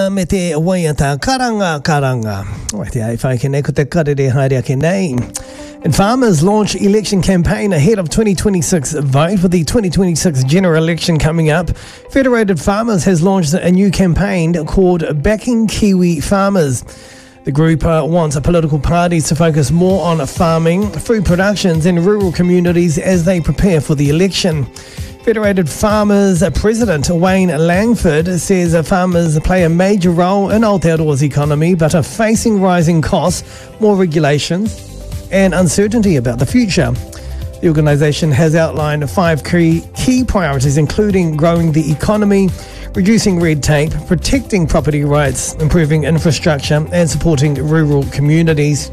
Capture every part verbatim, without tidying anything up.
Karanga me te waiata, karanga, karanga. Wai te ai whai ke nei ko te karere haere ke nei. And farmers launch election campaign ahead of twenty twenty-six vote for the twenty twenty-six general election coming up. Federated Farmers has launched a new campaign called Backing Kiwi Farmers. The group uh, wants political parties to focus more on farming, food productions and rural communities as they prepare for the election. Federated Farmers President Wayne Langford says farmers play a major role in Aotearoa's economy but are facing rising costs, more regulations and uncertainty about the future. The organisation has outlined five key, key priorities, including growing the economy, reducing red tape, protecting property rights, improving infrastructure and supporting rural communities.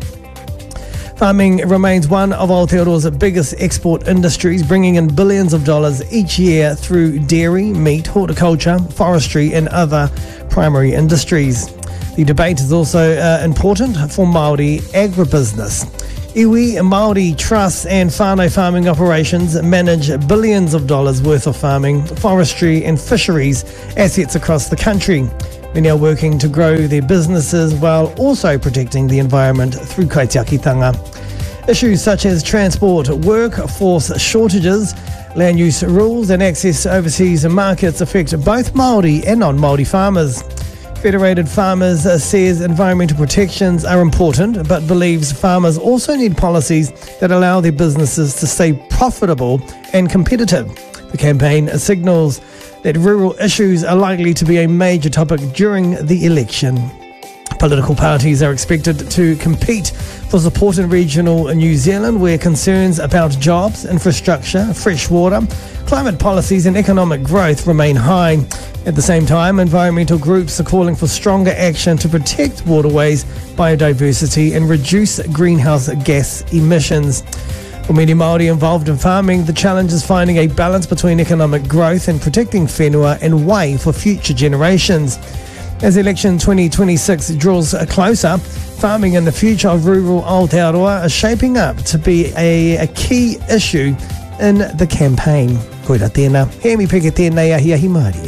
Farming remains one of Aotearoa's biggest export industries, bringing in billions of dollars each year through dairy, meat, horticulture, forestry and other primary industries. The debate is also uh, important for Māori agribusiness. Iwi, Māori trusts and whānau farming operations manage billions of dollars worth of farming, forestry and fisheries assets across the country. Many are working to grow their businesses while also protecting the environment through kaitiakitanga. Issues such as transport, workforce shortages, land use rules and access to overseas markets affect both Māori and non-Māori farmers. Federated Farmers says environmental protections are important but believes farmers also need policies that allow their businesses to stay profitable and competitive. The campaign signals that rural issues are likely to be a major topic during the election. Political parties are expected to compete for support in regional New Zealand, where concerns about jobs, infrastructure, fresh water, climate policies and economic growth remain high. At the same time, environmental groups are calling for stronger action to protect waterways, biodiversity and reduce greenhouse gas emissions. For many Māori involved in farming, the challenge is finding a balance between economic growth and protecting whenua and way for future generations. As election twenty twenty-six draws closer, farming and the future of rural Aotearoa is shaping up to be a, a key issue in the campaign. Koira tēnā, he mi peke tēnei ahi ahi Māori.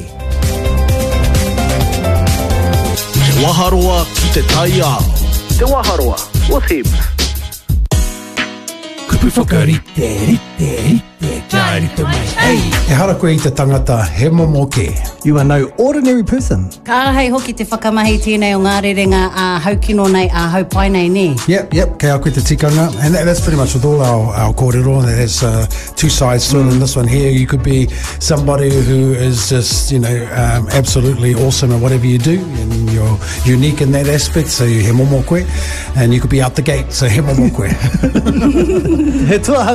Te waharoa ki te tai ao. Te waharoa, with him. Kupu whakarite, rite, rite, kia rite mai. Hey! E hara koe i te tangata, he momo ke. You are no ordinary person. Ka hei hoki te whakamahi tēnei o ngā rerenga a haukino nei, a haupai nei ne. Yep, yep, kei au koe te tikanga. And that, that's pretty much with all our, our kōrero. There's uh, two sides to it. And this one here, you could be somebody who is just, you know, um, absolutely awesome at whatever you do. And you're unique in that aspect, so he momo koe. And you could be out the gate, so he momo koe. He tua